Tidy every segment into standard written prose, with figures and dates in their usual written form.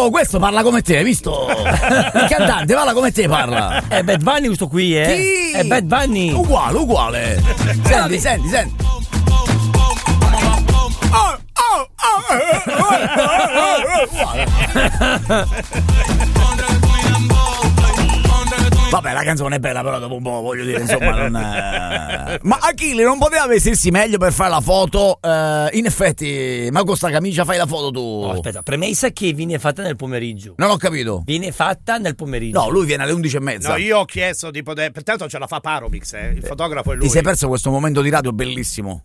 Oh, questo parla come te, hai visto? Il cantante parla come te, parla. È Bad Bunny questo qui, Sì. È Bad Bunny. Uguale. Senti. Vabbè, la canzone è bella, però dopo un po', voglio dire, insomma, non... Ma Achille non poteva vestirsi meglio per fare la foto? In effetti, ma con sta camicia fai la foto tu? Oh, aspetta, premessa che viene fatta nel pomeriggio. Non ho capito. Viene fatta nel pomeriggio. No, lui viene alle 11:30. No, io ho chiesto di poter... Pertanto ce la fa Paromix, il fotografo è lui. Ti sei perso questo momento di radio bellissimo.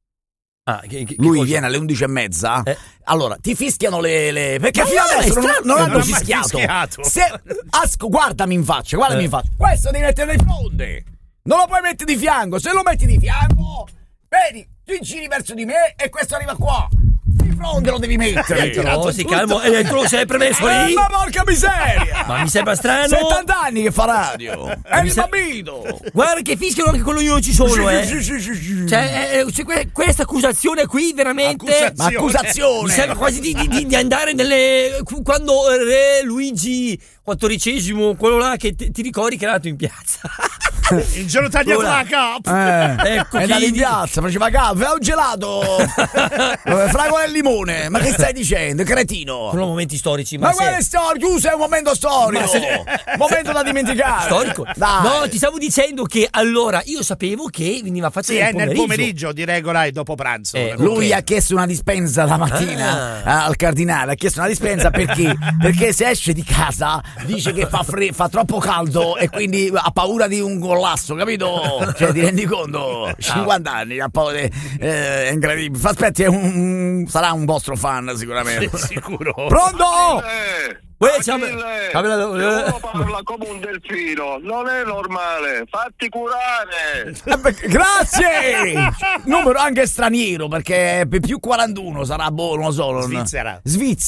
Lui cosa? viene alle 11:30. Allora ti fischiano le perché fino adesso non hanno fischiato. Guardami in faccia, questo devi mettere di fronte, non lo puoi mettere di fianco. Se lo metti di fianco, vedi, tu giri verso di me e questo arriva qua. Di fronte lo devi mettere. Si calmo, e tu lo sei premesso lì? Ma porca miseria! Ma mi sembra strano. 70 anni che fa radio. È il bambino. Guarda che fischiano anche quello io non ci sono, Cioè, questa accusazione qui veramente. Accusazione. Mi sembra quasi di andare nelle. Quando Re Luigi XIV, quello là che ti ricordi che era nato in piazza. Il giorno tagliato la cap. Ecco, è andato in piazza, faceva caffè, un gelato. Fragola e limone. Ma che stai dicendo, cretino? Sono momenti storici. Ma quello è storico, tu sei un momento storico. Momento da dimenticare. Storico? Dai. No, ti stavo dicendo che allora io sapevo che veniva fatto nel pomeriggio di regola e dopo pranzo. Lui ha chiesto una dispensa la mattina al cardinale, ha chiesto una dispensa perché se esce di casa dice che fa troppo caldo e quindi ha paura di un collasso, capito? Cioè, ti rendi conto? 50 anni, ha paura è incredibile. Aspetti, sarà un vostro fan sicuramente. Sicuro. Pronto? Achille, parla come un delfino, non è normale, fatti curare. Grazie. Numero anche straniero, perché più 41 sarà non lo so. Svizzera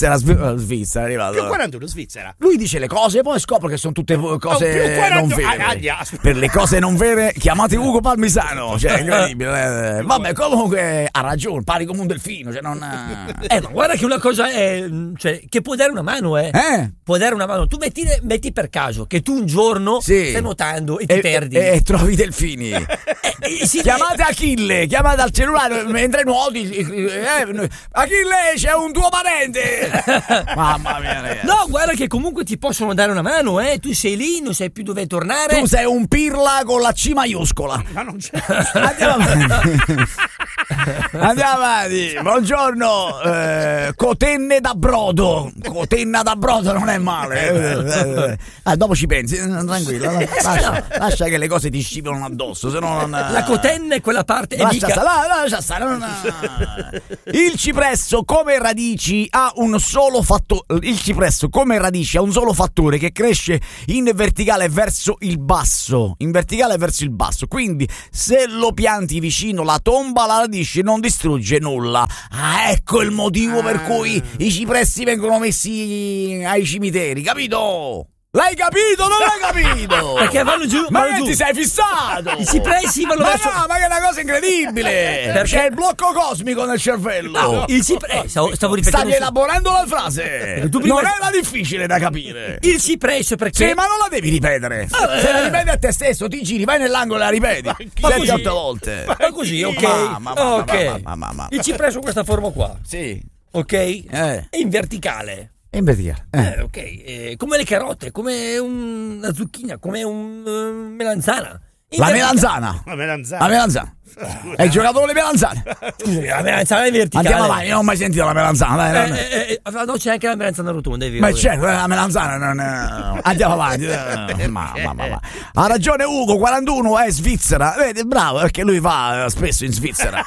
è arrivato. Più 41 Svizzera. Lui dice le cose e poi scopre che sono tutte cose non vere. Per le cose non vere chiamate Ugo Palmisano, cioè incredibile. Vabbè, comunque ha ragione, pari come un delfino, cioè non ma guarda che una cosa è, cioè, che può dare una mano, può dare una mano. Tu metti per caso che tu un giorno stai nuotando e ti perdi e trovi delfini. Chiamate Achille, chiamate al cellulare mentre nuoti. Achille, c'è un tuo parente. Mamma mia, ragazzi. No, guarda che comunque ti possono dare una mano, tu sei lì, non sai più dove tornare. Tu sei un pirla con la C maiuscola. Ma non c'è. Andiamo avanti. Buongiorno, cotenne da brodo. Cotenna da brodo non è male. Dopo ci pensi, tranquillo. Lascia che le cose ti scivolano addosso, se no non. La cotenna è quella parte. Lascia stare. Il cipresso come radici ha un solo fattore. Il cipresso come radici ha un solo fattore che cresce in verticale verso il basso. Quindi, se lo pianti vicino la tomba, la radice non distrugge nulla. Ecco il motivo per cui i cipressi vengono messi ai cimiteri, capito? L'hai capito? Non l'hai capito? Perché vanno giù. Ma ti sei fissato? I cipressi vanno verso. No, ma che è una cosa incredibile! Perché c'è il blocco cosmico nel cervello. No, il cipresso. Stavo ripetendo. Stavi elaborando la frase. Non era difficile da capire. Il cipresso perché. Sì, ma non la devi ripetere. Se la ripeti a te stesso, ti giri, vai nell'angolo e la ripeti 7-8 volte. Ma così, ok. Il cipresso questa forma qua. Sì. Ok? È in verticale. È in verticale. Ok. Come le carote, come una zucchina, come un melanzana. La melanzana. È il giocatore di melanzane. La melanzana è verticale. Andiamo avanti, non ho mai sentito la melanzana. No, c'è anche la melanzana rotonda, è vero. Ma certo, la melanzana non. Andiamo avanti. Ma. Ha ragione Ugo, 41 è Svizzera. Vedi, bravo, perché lui va spesso in Svizzera.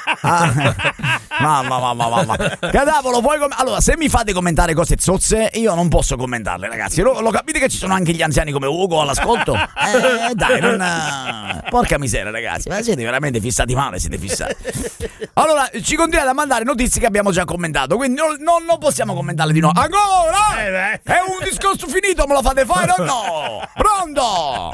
Mamma. Cadavolo, allora, se mi fate commentare cose zozze, io non posso commentarle, ragazzi. Lo capite che ci sono anche gli anziani come Ugo all'ascolto? Dai, non. Porca miseria, ragazzi, ma siete veramente fissati male, siete fissati. Allora, ci continuate a mandare notizie che abbiamo già commentato, quindi non possiamo commentarle di no. Ancora? È un discorso finito, me lo fate fare o no? Pronto?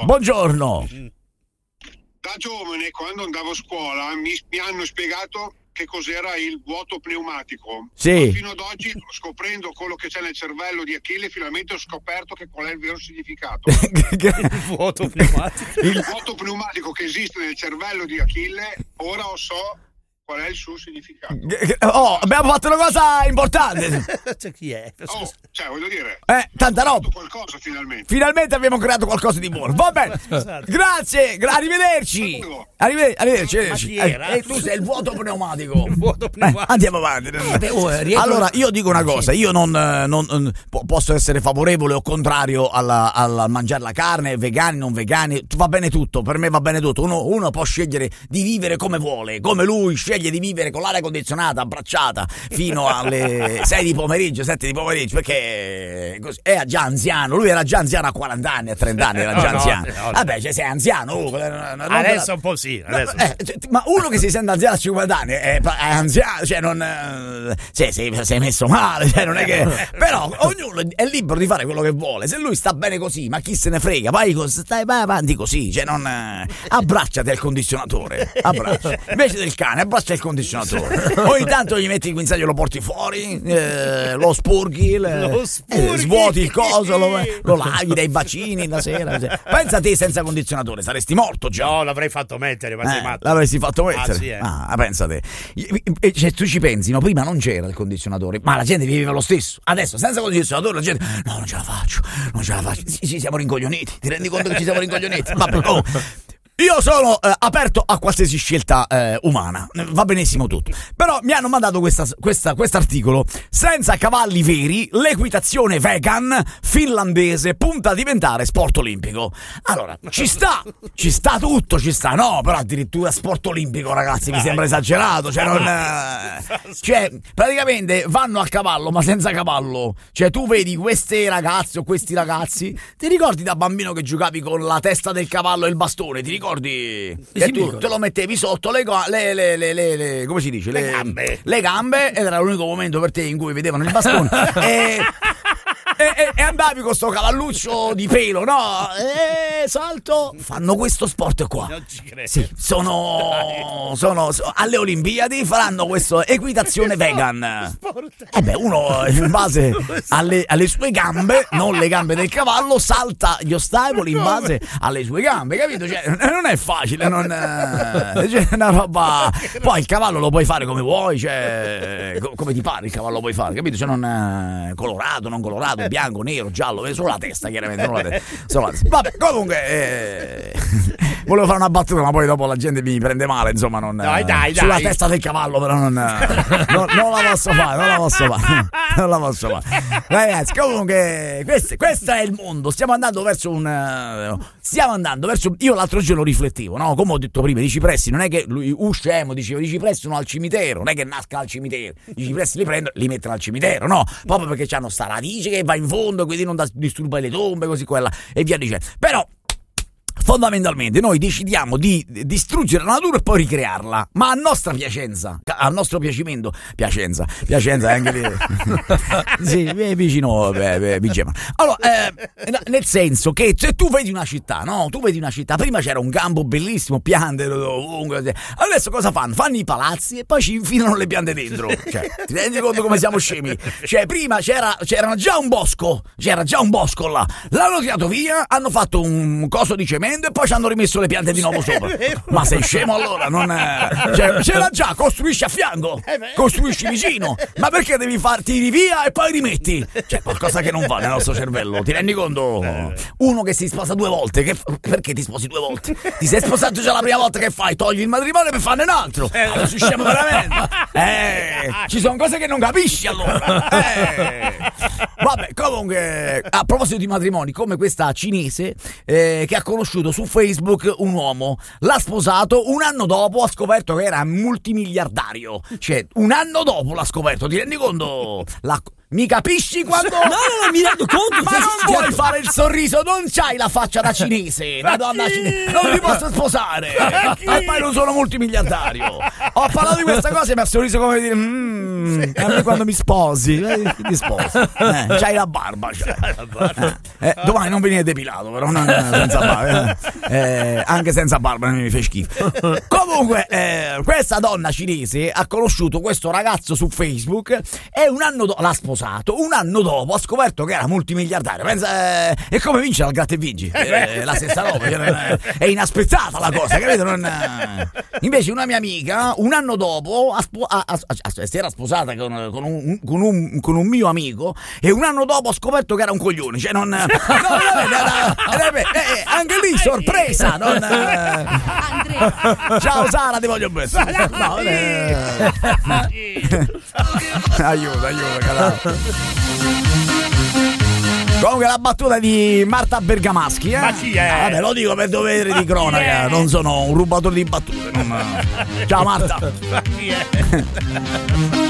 Buongiorno. Da giovane, quando andavo a scuola, mi hanno spiegato che cos'era il vuoto pneumatico. Sì. Fino ad oggi, scoprendo quello che c'è nel cervello di Achille, finalmente ho scoperto che qual è il vero significato. Il vuoto pneumatico. Il vuoto pneumatico che esiste nel cervello di Achille, ora so qual è il suo significato. Oh, abbiamo fatto una cosa importante. Cioè, chi è? Cioè, voglio dire, tanta roba. Qualcosa finalmente abbiamo creato qualcosa di buono. Va bene. Grazie, arrivederci. Arrivederci. Tu sei il vuoto pneumatico. Andiamo avanti. Allora, io dico una cosa, io non posso essere favorevole o contrario al mangiare la carne, vegani, non vegani, va bene tutto, per me va bene tutto. Uno può scegliere di vivere come vuole, come lui sceglie di vivere con l'aria condizionata abbracciata fino alle 6 di pomeriggio, 7 di pomeriggio, perché è già anziano. Lui era già anziano a 40 anni, a 30 anni era già anziano. Vabbè, cioè sei anziano. Adesso un po' sì. Ma uno che si sente anziano a 50 anni è anziano, cioè non sei messo male, cioè non è che. Però ognuno è libero di fare quello che vuole. Se lui sta bene così, ma chi se ne frega, vai avanti così, cioè non abbracciati al condizionatore, invece del cane abbraccia il condizionatore. Ogni tanto gli metti il guinzaglio, lo porti fuori, lo spurghi, svuoti il coso, lo lavi dai bacini la sera. Pensa te senza condizionatore, saresti morto già. No, l'avrei fatto mettere, ma sei matto. L'avresti fatto mettere? Sì, pensa te. Cioè, tu ci pensi, no? Prima non c'era il condizionatore, ma la gente viveva lo stesso. Adesso senza condizionatore la gente, no, non ce la faccio. Sì, siamo rincoglioniti. Ti rendi conto che ci siamo rincoglioniti? Io sono aperto a qualsiasi scelta umana, va benissimo tutto. Però mi hanno mandato quest'articolo. Senza cavalli veri, l'equitazione vegan finlandese punta a diventare sport olimpico. Allora, ci sta tutto, no, però addirittura sport olimpico, ragazzi, mi sembra esagerato. Cioè, praticamente vanno a cavallo, ma senza cavallo. Cioè, tu vedi queste ragazze o questi ragazzi, ti ricordi da bambino che giocavi con la testa del cavallo e il bastone? Ti ricordi? Che tu te lo mettevi sotto le come si dice? Le gambe, ed era l'unico momento per te in cui vedevano il bastone. E andavi con sto cavalluccio di pelo, no? Salto. Fanno questo sport qua. Non ci credo. Sì, sono alle Olimpiadi, faranno questa equitazione vegan. Uno in base alle sue gambe, non le gambe del cavallo, salta gli ostacoli in base alle sue gambe, capito? Cioè, non è facile, cioè, una roba. Poi il cavallo lo puoi fare come vuoi, cioè come ti pare il cavallo lo puoi fare, capito? Cioè, non colorato, non colorato, bianco, nero, giallo, solo la testa, chiaramente, solo la testa. Vabbè, comunque volevo fare una battuta, ma poi dopo la gente mi prende male, insomma, dai. Sulla testa del cavallo, però non la posso fare. Ragazzi, comunque questo è il mondo. Stiamo andando verso io l'altro giorno riflettevo, no? Come ho detto prima, i cipressi non è che lui scemo diceva i cipressi sono al cimitero, non è che nasca al cimitero, i cipressi li prendono, li mettono al cimitero, no? Proprio perché hanno sta radice che va in fondo, quindi non disturba le tombe, così quella e via dicendo. Però fondamentalmente noi decidiamo di distruggere la natura e poi ricrearla, ma a nostra piacenza, al nostro piacimento. Piacenza è anche lì. Sì, vicino Vigema. Allora, nel senso che se tu vedi una città, no? Tu vedi una città, prima c'era un campo bellissimo, piante ovunque. Adesso cosa fanno? Fanno i palazzi e poi ci infilano le piante dentro. Cioè, ti rendi conto come siamo scemi? Cioè, prima c'era già un bosco là. L'hanno tirato via, hanno fatto un coso di cemento e poi ci hanno rimesso le piante di nuovo sopra. Ma sei scemo allora? Cioè, c'era già, costruisci a fianco, costruisci vicino. Ma perché devi tiri via e poi rimetti? C'è qualcosa che non va nel nostro cervello, ti rendi conto? Uno che si sposa 2 volte, perché ti sposi 2 volte? Ti sei sposato già la prima volta, che fai? Togli il matrimonio per farne un altro. Allora si scemo veramente. Ci sono cose che non capisci allora. Vabbè, comunque, a proposito di matrimoni, come questa cinese che ha conosciuto su Facebook un uomo, l'ha sposato, un anno dopo ha scoperto che era multimiliardario. Cioè, un anno dopo l'ha scoperto, ti rendi conto? Mi capisci quando... No, mi rendo conto. Ma non vuoi fare il sorriso, non c'hai la faccia da cinese, da donna cinese. Non mi posso sposare. E poi non sono multimiliardario. Ho parlato di questa cosa e mi ha sorriso come dire... a me quando mi sposi, ti sposi. C'hai la barba. Domani non venire depilato, però non senza barba. Anche senza barba mi fa schifo. Comunque, questa donna cinese ha conosciuto questo ragazzo su Facebook e un anno dopo l'ha sposato. Un anno dopo ha scoperto che era multimiliardario. Pensa, è come vincere al Gratta e Vinci, la stessa roba, è inaspettata la cosa, capito? Invece una mia amica un anno dopo si era sposata con un mio amico e un anno dopo ha scoperto che era un coglione, cioè anche lì sorpresa. Ciao Sara, ti voglio bene. Aiuto, cazzo. Comunque la battuta di Marta Bergamaschi, Ma chi è? Vabbè, lo dico per dovere di cronaca, non sono un rubatore di battute. Ciao Marta. Ma chi è?